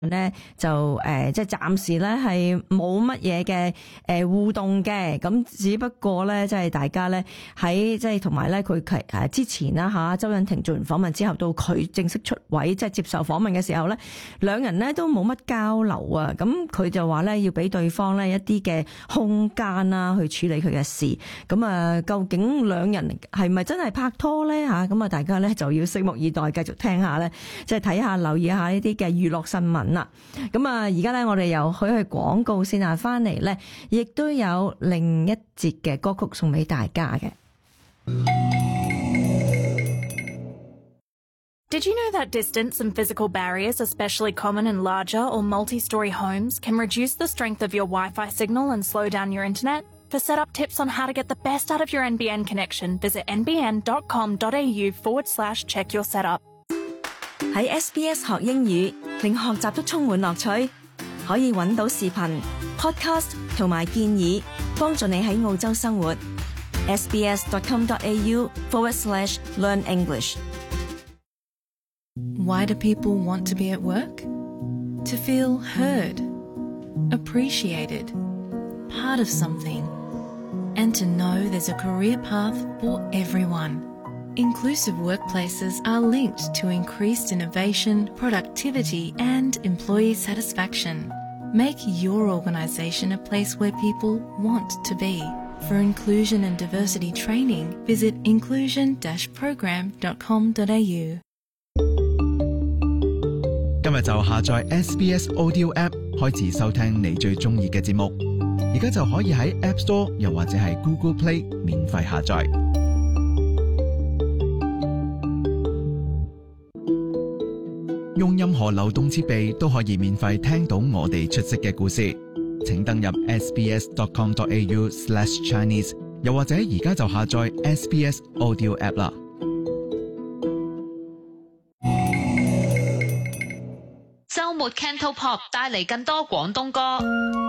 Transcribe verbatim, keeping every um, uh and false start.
咧就誒即係暫時咧係冇乜嘢嘅誒互動嘅，咁只不過咧即係大家咧喺即係同埋咧佢誒之前啦嚇，周欣婷做完訪問之後到佢正式出位即係接受訪問嘅時候咧，兩人咧都冇乜交流啊，咁佢就話咧要俾對方咧一啲嘅空間啦去處理佢嘅事，咁啊究竟兩人係咪真係拍拖咧嚇？咁啊大家咧就要拭目以待，繼續聽下咧，即係睇下留意下呢啲嘅娛樂新聞。嗱，咁啊，而家咧，我哋又去去廣告先啊，翻嚟咧，亦都有另一節嘅歌曲送俾大家嘅。 Did you know that distance and physical barriers, especially common in larger or multi-story homes, can reduce the strength of your Wi-Fi signal and slow down your internet? For setup tips on how to get the best out of your N B N connection, visit nbn.com.au forward slash check your setup. 喺 S B S 學英語，令學習都充滿樂趣。可以揾到視頻、podcast 同埋建議，幫助你喺澳洲生活。sbs.com.au forward slash learn English. Why do people want to be at work? To feel heard, appreciated, part of something, and to know there's a career path for everyone.Inclusive workplaces are linked to increased innovation, productivity, and employee satisfaction. Make your organisation a place where people want to be. For inclusion and diversity training, visit inclusion dash program dot com dot a u. 今日就下載 S B S Audio App 開始收聽你最中意嘅節目。而家就可以喺 App Store 又或者係 Google Play 免費下載。用任何流動設備都可以免費聽到我哋出色嘅故事，請登入 sbs.com.au slash Chinese， 又或者而家就下載 S B S Audio App 啦。 週末 Cantopop 帶嚟更多廣東歌。